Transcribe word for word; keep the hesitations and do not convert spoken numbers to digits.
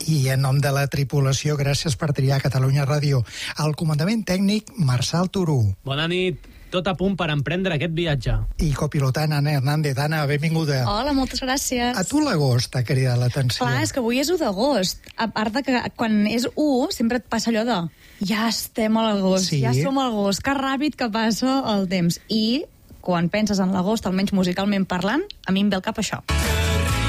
I en nom de la tripulació, gràcies per triar Catalunya Ràdio. Al comandament tècnic, Marçal Turú. Bona nit. Tot a punt per emprendre aquest viatge. I copilotant, Anna Hernández. Anna, benvinguda. Hola, moltes gràcies. A tu l'agost t'ha cridat l'atenció. Clar, és que avui és u d'agost. A part de que quan és u, sempre et passa allò de ja estem a l'agost, Sí. ja som a l'agost, que ràpid que passa el temps. I quan penses en l'agost, almenys musicalment parlant, a mi em ve al cap això.